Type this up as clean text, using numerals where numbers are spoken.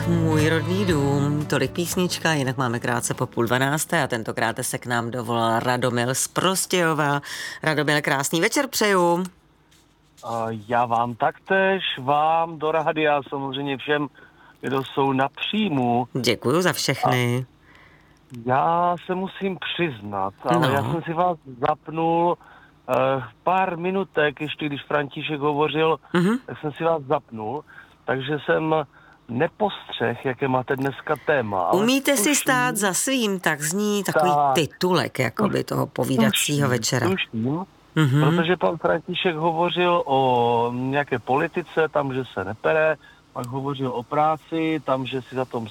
Můj rodný dům, tolik písnička, jinak máme krátce po 11:30 a tentokrát se k nám dovolal Radomil z Prostějova. Radomil, krásný večer přeju. Já vám taktéž, vám do rádia, samozřejmě všem, kdo jsou na příjmu. Děkuju za všechny. Já se musím přiznat, ale já jsem si vás zapnul pár minutek, ještě když František hovořil, tak jsem si vás zapnul, takže jsem nepostřeh, jaké máte dneska téma. Umíte si stát za svým, tak zní takový titulek jakoby toho povídacího večera. Protože pan František hovořil o nějaké politice, tam, že se nepere, pak hovořil o práci, tam, že si za tom